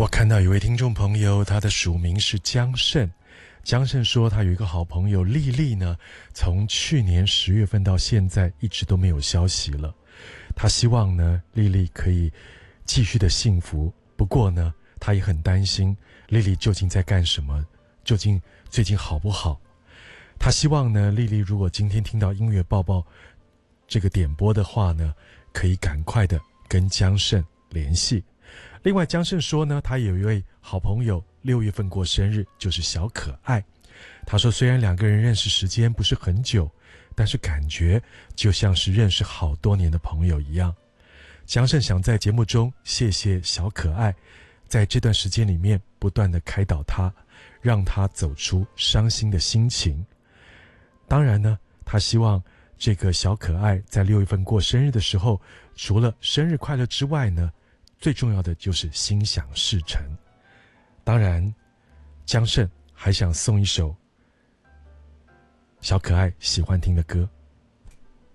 我看到一位听众朋友，他的署名是江胜。江胜说他有一个好朋友丽丽呢，从去年10月份到现在一直都没有消息了。他希望呢丽丽可以继续的幸福，不过呢他也很担心丽丽究竟在干什么，究竟最近好不好。他希望呢丽丽如果今天听到音乐报报这个点播的话呢，可以赶快的跟江胜联系。另外江胜说呢，他有一位好朋友6月份过生日，就是小可爱。他说虽然两个人认识时间不是很久，但是感觉就像是认识好多年的朋友一样。江胜想在节目中谢谢小可爱，在这段时间里面不断的开导他，让他走出伤心的心情。当然呢，他希望这个小可爱在6月份过生日的时候，除了生日快乐之外呢，最重要的就是心想事成。当然江胜还想送一首小可爱喜欢听的歌。